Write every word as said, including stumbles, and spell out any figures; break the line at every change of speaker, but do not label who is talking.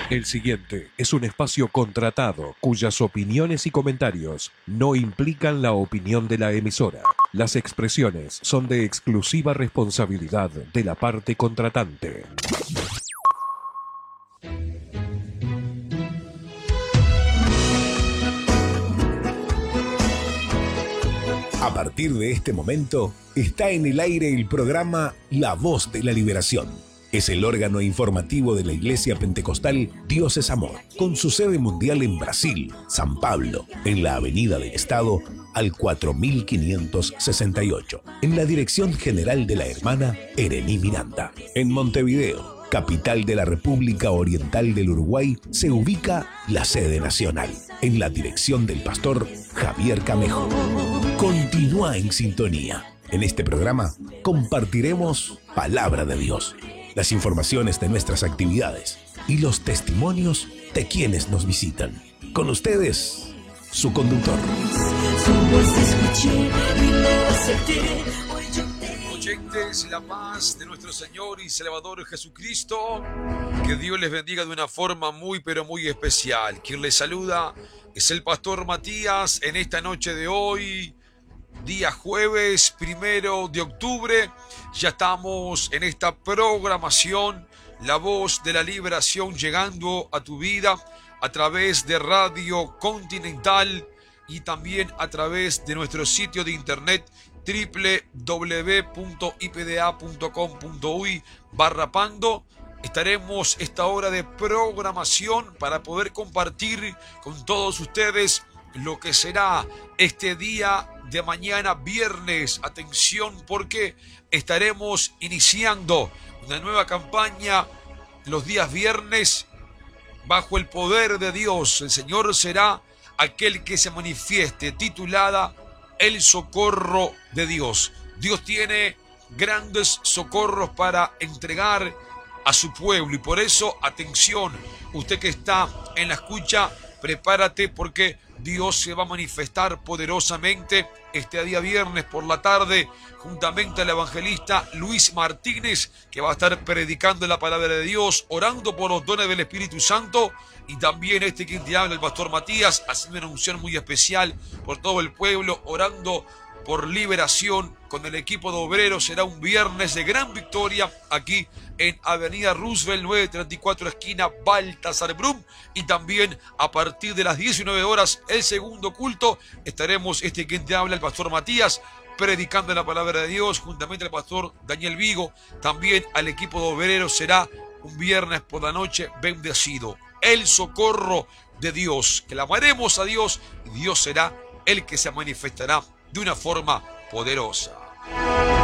El siguiente es un espacio contratado cuyas opiniones y comentarios no implican la opinión de la emisora. Las expresiones son de exclusiva responsabilidad de la parte contratante.
A partir de este momento, está en el aire el programa La Voz de la Liberación. Es el órgano informativo de la Iglesia Pentecostal Dios es Amor, con su sede mundial en Brasil, San Pablo, en la Avenida del Estado, al cuatro mil quinientos sesenta y ocho, en la dirección general de la hermana Erení Miranda. En Montevideo, capital de la República Oriental del Uruguay, se ubica la sede nacional, en la dirección del pastor Javier Camejo. Continúa en sintonía. En este programa compartiremos Palabra de Dios, las informaciones de nuestras actividades y los testimonios de quienes nos visitan. Con ustedes, su conductor.
Oyentes, la paz de nuestro Señor y Salvador Jesucristo, que Dios les bendiga de una forma muy pero muy especial. Quien les saluda es el pastor Matías en esta noche de hoy, día jueves primero de octubre. Ya estamos en esta programación, La Voz de la Liberación, llegando a tu vida a través de Radio Continental y también a través de nuestro sitio de internet doble u doble u doble u punto i p d a punto com punto u y barra pando. Estaremos esta hora de programación para poder compartir con todos ustedes lo que será este día de mañana, viernes. Atención, porque estaremos iniciando una nueva campaña los días viernes bajo el poder de Dios. El Señor será aquel que se manifieste, titulada El Socorro de Dios. Dios tiene grandes socorros para entregar a su pueblo y por eso, atención, usted que está en la escucha, prepárate porque Dios se va a manifestar poderosamente este día viernes por la tarde, juntamente al evangelista Luis Martínez, que va a estar predicando la palabra de Dios, orando por los dones del Espíritu Santo, y también este quien te habla, el pastor Matías, haciendo una unción muy especial por todo el pueblo, orando por liberación con el equipo de obreros. Será un viernes de gran victoria aquí en Avenida Roosevelt novecientos treinta y cuatro, esquina Baltasar Brum, y también a partir de las diecinueve horas el segundo culto. Estaremos este quien te habla, el pastor Matías, predicando la palabra de Dios juntamente al pastor Daniel Vigo. También al equipo de obreros. Será un viernes por la noche bendecido. El socorro de Dios, que clamaremos a Dios y Dios será el que se manifestará de una forma poderosa.